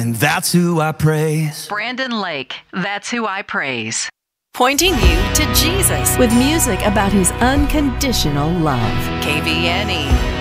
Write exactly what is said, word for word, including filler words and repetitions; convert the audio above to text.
And that's who I praise. Brandon Lake, That's Who I Praise. Pointing you to Jesus with music about his unconditional love. K V N E.